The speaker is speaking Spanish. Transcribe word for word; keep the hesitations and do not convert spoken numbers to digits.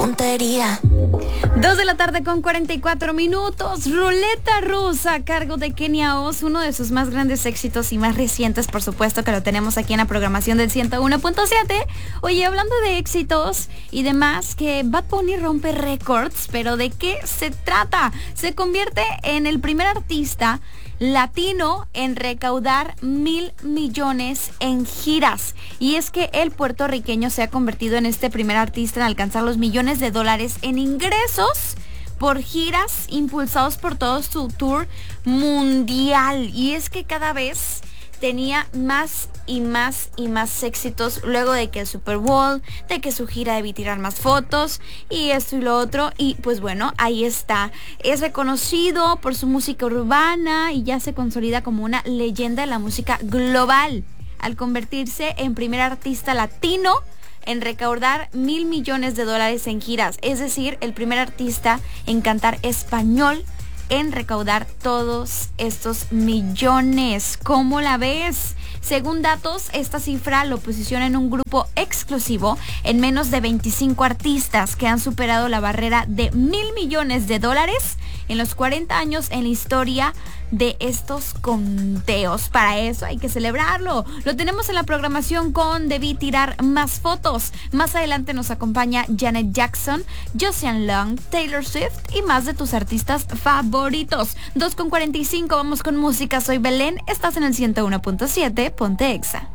puntería. Dos de la tarde con cuarenta y cuatro minutos. Ruleta rusa a cargo de Kenia Oz, uno de sus más grandes éxitos y más recientes, por supuesto que lo tenemos aquí en la programación del ciento uno punto siete. Oye, hablando de éxitos y demás, que Bad Bunny rompe récords, pero ¿de qué se trata? Se convierte en el primer artista latino en recaudar mil millones en giras. Y es que el puertorriqueño se ha convertido en este primer artista en alcanzar los millones de dólares en ingresos por giras impulsados por todo su tour mundial. Y es que cada vez tenía más y más y más éxitos luego de que el Super Bowl, de que su gira debía tirar más fotos y esto y lo otro. Y pues bueno, ahí está. Es reconocido por su música urbana y ya se consolida como una leyenda de la música global al convertirse en primer artista latino en recaudar mil millones de dólares en giras. Es decir, el primer artista en cantar español en recaudar todos estos millones. ¿Cómo la ves? Según datos, esta cifra lo posiciona en un grupo exclusivo en menos de veinticinco artistas que han superado la barrera de mil millones de dólares en los cuarenta años en la historia de estos conteos. Para eso hay que celebrarlo. Lo tenemos en la programación con Debí Tirar Más Fotos. Más adelante nos acompaña Janet Jackson, Joseon Long, Taylor Swift y más de tus artistas favoritos. dos con cuarenta y cinco, vamos con música. Soy Belén, estás en el ciento uno punto siete, Ponte Exa.